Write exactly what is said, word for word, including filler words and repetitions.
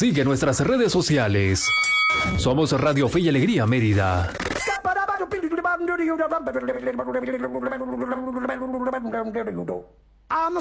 Sigue nuestras redes sociales. Somos Radio Fe y Alegría Mérida. I'm